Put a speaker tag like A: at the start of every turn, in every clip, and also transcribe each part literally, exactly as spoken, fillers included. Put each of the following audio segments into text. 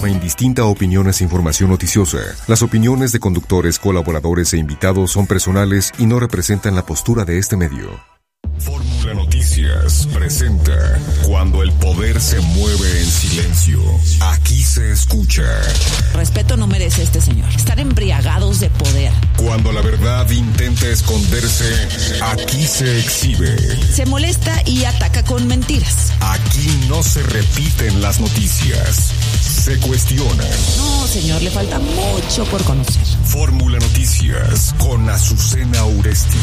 A: forma indistinta a opiniones e información noticiosa. Las opiniones de conductores, colaboradores e invitados son personales y no representan la postura de este medio. Fórmula Noticias presenta Cuando el poder se mueve en silencio. Aquí se escucha.
B: Respeto no merece este señor. Estar embriagados de poder.
A: Cuando la verdad intenta esconderse, aquí se exhibe.
B: Se molesta y ataca con mentiras.
A: Aquí no se repiten las noticias. Se cuestionan.
B: No, señor, le falta mucho por conocer.
A: Fórmula Noticias con Azucena Uresti.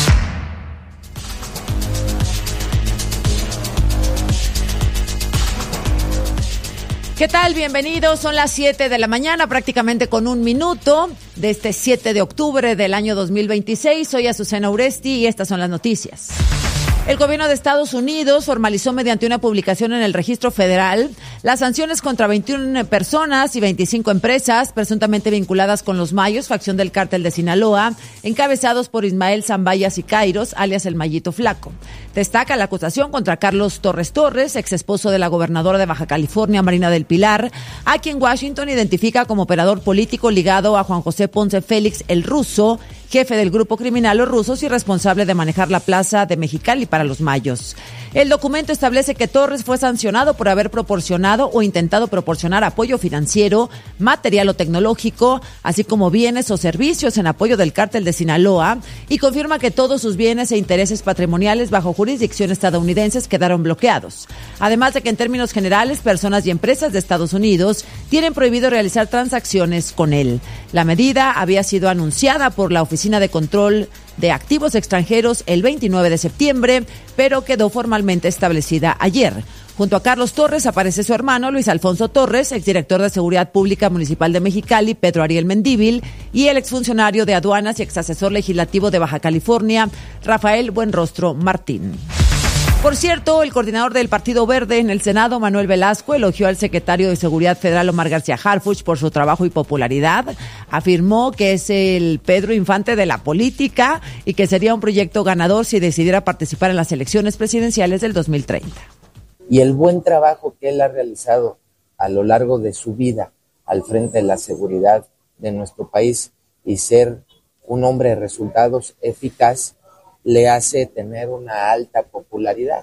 C: ¿Qué tal? Bienvenidos. Son las siete de la mañana, prácticamente con un minuto de este siete de octubre del año dos mil veintiséis. Soy Azucena Uresti y estas son las noticias. El gobierno de Estados Unidos formalizó mediante una publicación en el Registro Federal las sanciones contra veintiuna personas y veinticinco empresas presuntamente vinculadas con los Mayos, facción del cártel de Sinaloa, encabezados por Ismael Zambaya Sicairos, alias el Mayito Flaco. Destaca la acusación contra Carlos Torres Torres, ex esposo de la gobernadora de Baja California, Marina del Pilar, a quien Washington identifica como operador político ligado a Juan José Ponce Félix el Ruso, jefe del grupo criminal Los Rusos y responsable de manejar la plaza de Mexicali para los Mayos. El documento establece que Torres fue sancionado por haber proporcionado o intentado proporcionar apoyo financiero, material o tecnológico, así como bienes o servicios en apoyo del cártel de Sinaloa, y confirma que todos sus bienes e intereses patrimoniales bajo jurisdicción estadounidenses quedaron bloqueados. Además de que en términos generales, personas y empresas de Estados Unidos tienen prohibido realizar transacciones con él. La medida había sido anunciada por la Oficina de Control de Activos Extranjeros el veintinueve de septiembre, pero quedó formalmente establecida ayer. Junto a Carlos Torres aparece su hermano Luis Alfonso Torres, exdirector de Seguridad Pública Municipal de Mexicali, Pedro Ariel Mendívil, y el exfuncionario de Aduanas y exasesor legislativo de Baja California, Rafael Buenrostro Martín. Por cierto, el coordinador del Partido Verde en el Senado, Manuel Velasco, elogió al secretario de Seguridad Federal, Omar García Harfuch, por su trabajo y popularidad. Afirmó que es el Pedro Infante de la política y que sería un proyecto ganador si decidiera participar en las elecciones presidenciales del dos mil treinta.
D: Y el buen trabajo que él ha realizado a lo largo de su vida al frente de la seguridad de nuestro país y ser un hombre de resultados eficaz, le hace tener una alta popularidad.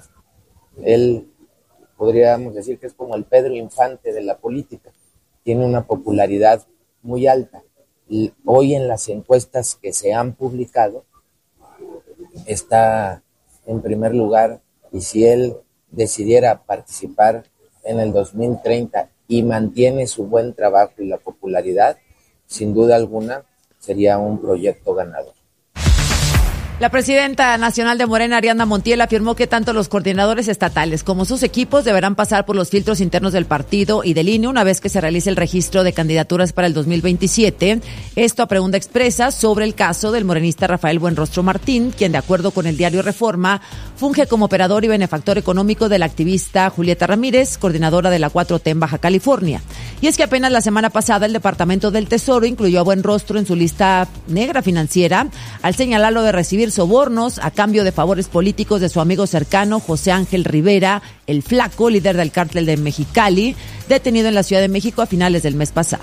D: Él, podríamos decir que es como el Pedro Infante de la política, tiene una popularidad muy alta. Y hoy en las encuestas que se han publicado, está en primer lugar, y si él decidiera participar en el dos mil treinta y mantiene su buen trabajo y la popularidad, sin duda alguna, sería un proyecto ganador.
C: La presidenta nacional de Morena, Ariadna Montiel, afirmó que tanto los coordinadores estatales como sus equipos deberán pasar por los filtros internos del partido y del I N E una vez que se realice el registro de candidaturas para el dos mil veintisiete. Esto a pregunta expresa sobre el caso del morenista Rafael Buenrostro Martín, quien, de acuerdo con el diario Reforma, funge como operador y benefactor económico de la activista Julieta Ramírez, coordinadora de la cuatro T en Baja California. Y es que apenas la semana pasada el Departamento del Tesoro incluyó a Buenrostro en su lista negra financiera al señalarlo de recibir sobornos a cambio de favores políticos de su amigo cercano José Ángel Rivera, el Flaco, líder del cártel de Mexicali, detenido en la Ciudad de México a finales del mes pasado.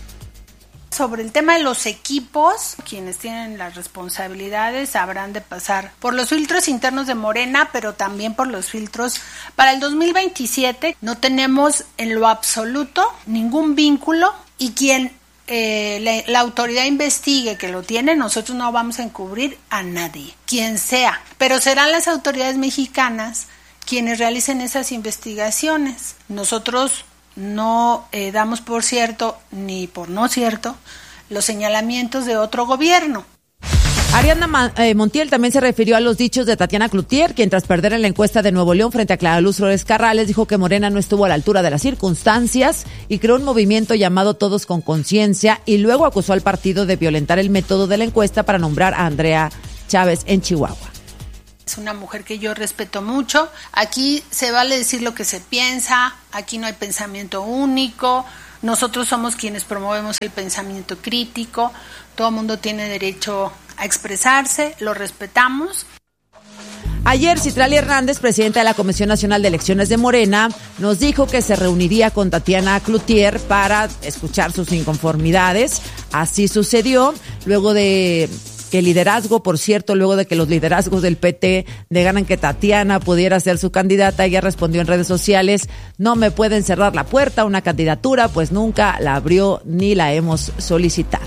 E: Sobre el tema de los equipos, quienes tienen las responsabilidades habrán de pasar por los filtros internos de Morena, pero también por los filtros para el dos mil veintisiete. No tenemos en lo absoluto ningún vínculo y quien eh, la, la autoridad investigue que lo tiene, nosotros no vamos a encubrir a nadie, quien sea, pero serán las autoridades mexicanas quienes realicen esas investigaciones. Nosotros no eh, damos por cierto ni por no cierto los señalamientos de otro gobierno.
C: Ariadna eh, Montiel también se refirió a los dichos de Tatiana Cloutier, quien tras perder en la encuesta de Nuevo León frente a Clara Luz Flores Carrales dijo que Morena no estuvo a la altura de las circunstancias y creó un movimiento llamado Todos con Conciencia, y luego acusó al partido de violentar el método de la encuesta para nombrar a Andrea Chávez en Chihuahua.
E: Es una mujer que yo respeto mucho. Aquí se vale decir lo que se piensa, aquí no hay pensamiento único. Nosotros somos quienes promovemos el pensamiento crítico. Todo el mundo tiene derecho a expresarse, lo respetamos.
C: Ayer, Citlali Hernández, presidenta de la Comisión Nacional de Elecciones de Morena, nos dijo que se reuniría con Tatiana Cloutier para escuchar sus inconformidades. Así sucedió, luego de que el liderazgo, por cierto, luego de que los liderazgos del P T negaran que Tatiana pudiera ser su candidata, ella respondió en redes sociales: no me pueden cerrar la puerta a una candidatura, pues nunca la abrió ni la hemos solicitado.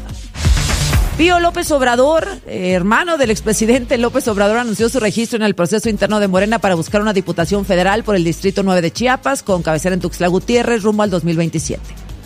C: Pío López Obrador, eh, hermano del expresidente López Obrador, anunció su registro en el proceso interno de Morena para buscar una diputación federal por el Distrito nueve de Chiapas, con cabecera en Tuxtla Gutiérrez, rumbo al dos mil veintisiete.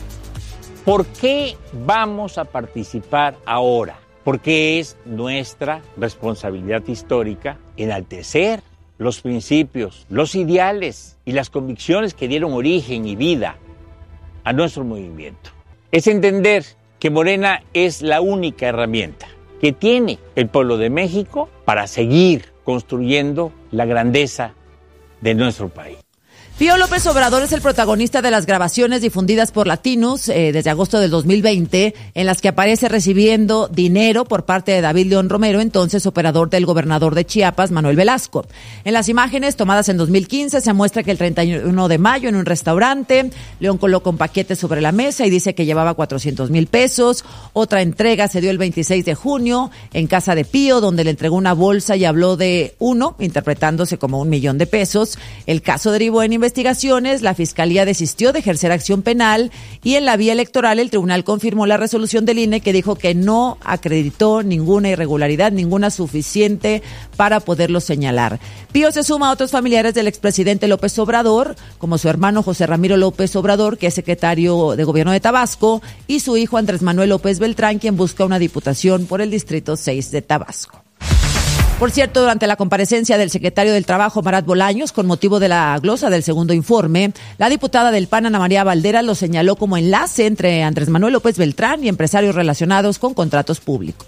F: ¿Por qué vamos a participar ahora? Porque es nuestra responsabilidad histórica enaltecer los principios, los ideales y las convicciones que dieron origen y vida a nuestro movimiento. Es entender que Morena es la única herramienta que tiene el pueblo de México para seguir construyendo la grandeza de nuestro país.
C: Pío López Obrador es el protagonista de las grabaciones difundidas por Latinos eh, desde agosto del dos mil veinte, en las que aparece recibiendo dinero por parte de David León Romero, entonces operador del gobernador de Chiapas, Manuel Velasco. En las imágenes tomadas en dos mil quince se muestra que el treinta y uno de mayo en un restaurante, León coloca un paquete sobre la mesa y dice que llevaba cuatrocientos mil pesos. Otra entrega se dio el veintiséis de junio en casa de Pío, donde le entregó una bolsa y habló de uno, interpretándose como un millón de pesos. El caso derivó en investigaciones, la Fiscalía desistió de ejercer acción penal y en la vía electoral el tribunal confirmó la resolución del I N E que dijo que no acreditó ninguna irregularidad, ninguna suficiente para poderlo señalar. Pío se suma a otros familiares del expresidente López Obrador, como su hermano José Ramiro López Obrador, que es secretario de Gobierno de Tabasco, y su hijo Andrés Manuel López Beltrán, quien busca una diputación por el Distrito seis de Tabasco. Por cierto, durante la comparecencia del secretario del Trabajo, Marat Bolaños, con motivo de la glosa del segundo informe, la diputada del P A N, Ana María Valderas, lo señaló como enlace entre Andrés Manuel López Beltrán y empresarios relacionados con contratos públicos.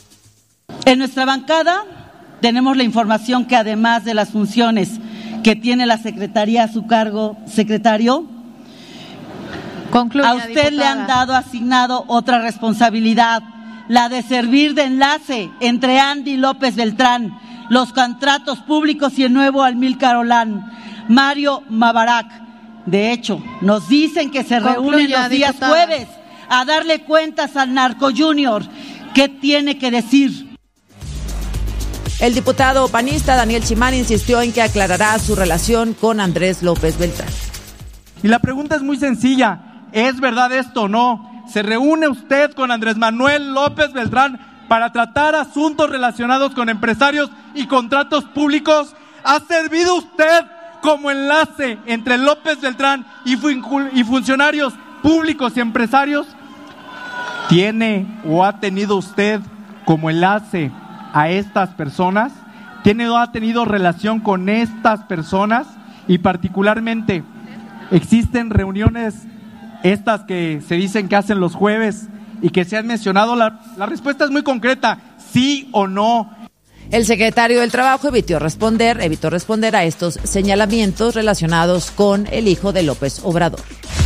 G: En nuestra bancada tenemos la información que además de las funciones que tiene la Secretaría a su cargo, secretario,
E: Concluya,
G: a usted
E: diputada.
G: le han dado asignado otra responsabilidad, la de servir de enlace entre Andy López Beltrán, los contratos públicos y el nuevo Amílcar Olán, Mario Mabarak. De hecho, nos dicen que se
E: Concluya,
G: reúnen los días
E: diputada.
G: jueves a darle cuentas al Narco Junior. ¿Qué tiene que decir?
C: El diputado panista Daniel Chimán insistió en que aclarará su relación con Andrés López Beltrán.
H: Y la pregunta es muy sencilla, ¿es verdad esto o no? ¿Se reúne usted con Andrés Manuel López Beltrán para tratar asuntos relacionados con empresarios y contratos públicos? ¿Ha servido usted como enlace entre López Beltrán y, fun- y funcionarios públicos y empresarios? ¿Tiene o ha tenido usted como enlace a estas personas? ¿Tiene o ha tenido relación con estas personas? Y particularmente, ¿existen reuniones estas que se dicen que hacen los jueves y que se han mencionado? La, la respuesta es muy concreta, sí o no.
C: El secretario del Trabajo evitó responder, evitó responder a estos señalamientos relacionados con el hijo de López Obrador.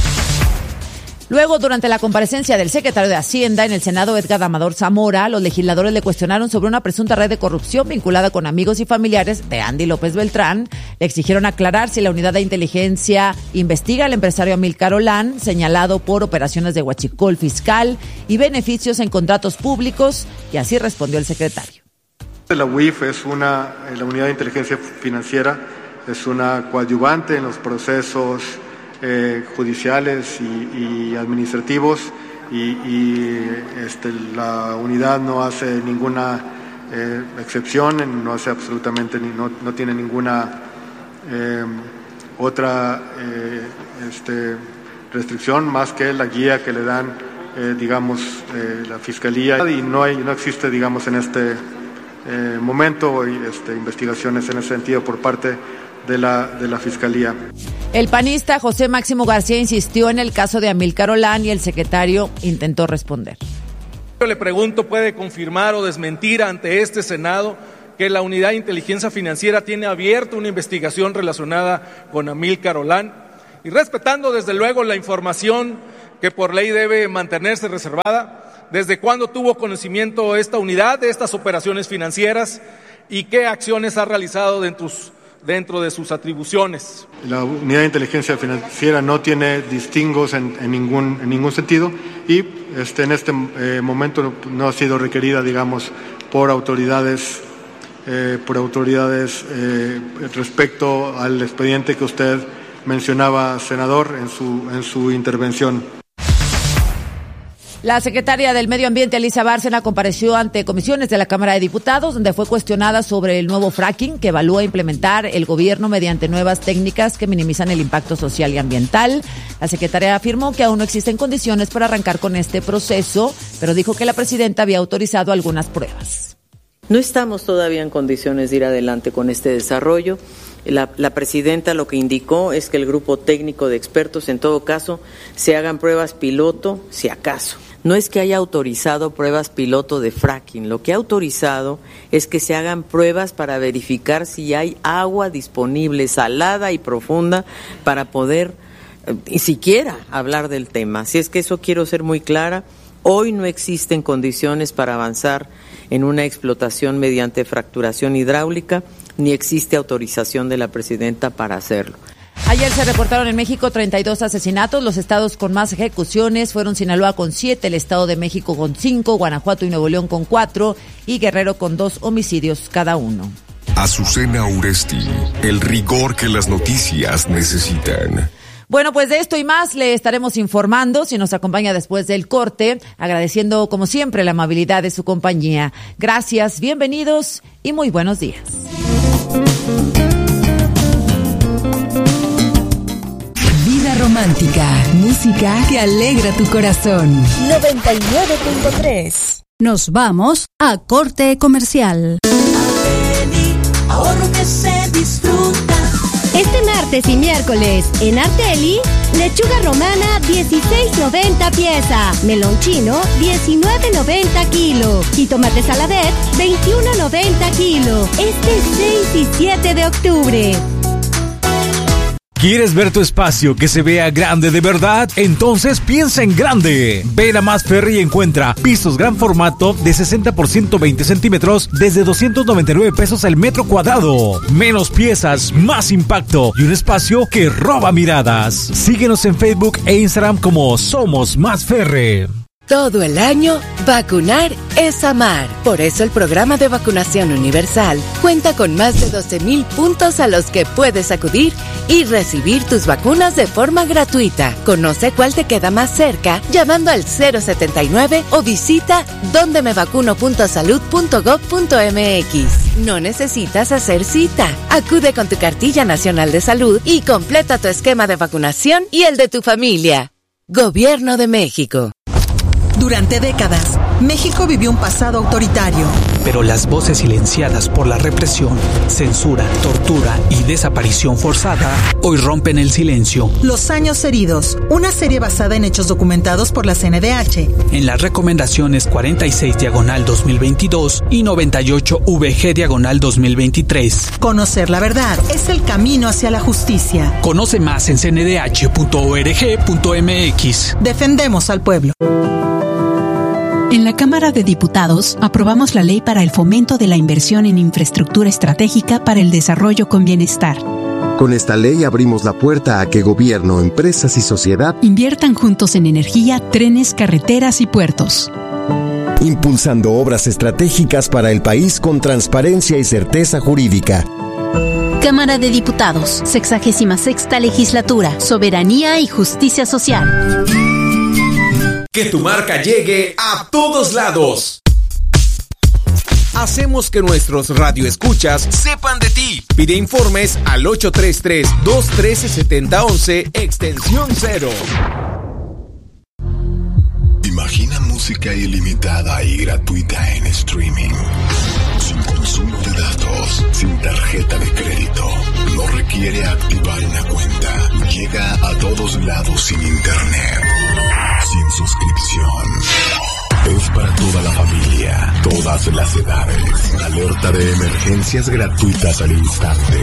C: Luego, durante la comparecencia del secretario de Hacienda en el Senado, Edgar Amador Zamora, los legisladores le cuestionaron sobre una presunta red de corrupción vinculada con amigos y familiares de Andy López Beltrán. Le exigieron aclarar si la unidad de inteligencia investiga al empresario Amílcar Olán, señalado por operaciones de huachicol fiscal y beneficios en contratos públicos, y así respondió el secretario.
I: La U I F es una, la unidad de inteligencia financiera, es una coadyuvante en los procesos Eh, judiciales y, y administrativos y, y este, la unidad no hace ninguna eh, excepción, no hace absolutamente ni, no, no tiene ninguna eh, otra eh, este, restricción más que la guía que le dan eh, digamos eh, la fiscalía, y no hay no existe digamos en este eh, momento este, investigaciones en ese sentido por parte de la de la fiscalía.
C: El panista José Máximo García insistió en el caso de Amílcar Olán y el secretario intentó responder.
J: Yo le pregunto, ¿puede confirmar o desmentir ante este Senado que la Unidad de Inteligencia Financiera tiene abierta una investigación relacionada con Amílcar Olán? Y respetando desde luego la información que por ley debe mantenerse reservada, ¿desde cuándo tuvo conocimiento esta unidad de estas operaciones financieras? y qué acciones ha realizado dentro, dentro de sus atribuciones.
I: La Unidad de Inteligencia Financiera no tiene distingos en, en, ningún, en ningún sentido y este, en este eh, momento no, no ha sido requerida, digamos, por autoridades, eh, por autoridades eh, respecto al expediente que usted mencionaba, senador, en su, en su intervención.
C: La secretaria del Medio Ambiente, Alicia Bárcena, compareció ante comisiones de la Cámara de Diputados, donde fue cuestionada sobre el nuevo fracking que evalúa implementar el gobierno mediante nuevas técnicas que minimizan el impacto social y ambiental. La secretaria afirmó que aún no existen condiciones para arrancar con este proceso, pero dijo que la presidenta había autorizado algunas pruebas.
K: No estamos todavía en condiciones de ir adelante con este desarrollo. La, la presidenta lo que indicó es que el grupo técnico de expertos, en todo caso, se hagan pruebas piloto, si acaso. No es que haya autorizado pruebas piloto de fracking, lo que ha autorizado es que se hagan pruebas para verificar si hay agua disponible, salada y profunda, para poder eh, siquiera hablar del tema. Así es que eso quiero ser muy clara. Hoy no existen condiciones para avanzar en una explotación mediante fracturación hidráulica, ni existe autorización de la presidenta para hacerlo.
C: Ayer se reportaron en México treinta y dos asesinatos. Los estados con más ejecuciones fueron Sinaloa con siete, el Estado de México con cinco, Guanajuato y Nuevo León con cuatro y Guerrero con dos homicidios cada uno.
A: Azucena Uresti, el rigor que las noticias necesitan.
C: Bueno, pues de esto y más le estaremos informando si nos acompaña después del corte, agradeciendo como siempre la amabilidad de su compañía. Gracias, bienvenidos y muy buenos días.
L: Vida romántica, música que alegra tu corazón.
M: noventa y nueve punto tres.
L: Nos vamos a corte comercial.
M: Arteli, ahorro que se disfruta.
N: Este martes y miércoles en Arteli, lechuga romana dieciséis noventa pieza, melón chino diecinueve noventa kilo y tomate saladet veintiuno noventa kilo. Este seis y siete de octubre.
O: ¿Quieres ver tu espacio que se vea grande de verdad? Entonces piensa en grande. Ven a Más Ferry y encuentra pisos gran formato de sesenta por ciento veinte centímetros desde doscientos noventa y nueve pesos el metro cuadrado. Menos piezas, más impacto y un espacio que roba miradas. Síguenos en Facebook e Instagram como Somos Más Ferry.
L: Todo el año, vacunar es amar. Por eso el programa de vacunación universal cuenta con más de doce mil puntos a los que puedes acudir y recibir tus vacunas de forma gratuita. Conoce cuál te queda más cerca llamando al cero setenta y nueve o visita donde me vacuno punto salud punto gob punto mx. No necesitas hacer cita. Acude con tu cartilla nacional de salud y completa tu esquema de vacunación y el de tu familia. Gobierno de México.
P: Durante décadas, México vivió un pasado autoritario.
Q: Pero las voces silenciadas por la represión, censura, tortura y desaparición forzada hoy rompen el silencio.
P: Los años heridos, una serie basada en hechos documentados por la C N D H.
Q: En las recomendaciones cuarenta y seis diagonal dos mil veintidós y noventa y ocho V G diagonal dos mil veintitrés.
P: Conocer la verdad es el camino hacia la justicia.
Q: Conoce más en c n d h punto org punto m x.
P: Defendemos al pueblo.
R: En la Cámara de Diputados aprobamos la ley para el fomento de la inversión en infraestructura estratégica para el desarrollo con bienestar.
S: Con esta ley abrimos la puerta a que gobierno, empresas y sociedad
R: inviertan juntos en energía, trenes, carreteras y puertos.
S: Impulsando obras estratégicas para el país con transparencia y certeza jurídica.
T: Cámara de Diputados, sexagésima sexta legislatura, soberanía y justicia social.
U: Que tu marca llegue a todos lados. Hacemos que nuestros radioescuchas sepan de ti. Pide informes al ocho tres tres, dos uno tres, siete cero uno uno, extensión cero.
V: Imagina música ilimitada y gratuita en streaming. Sin consumo de datos, sin tarjeta de crédito. No requiere activar una cuenta. Llega a todos lados sin internet. Sin suscripción. Es para toda la familia, todas las edades. Alerta de emergencias gratuitas al instante.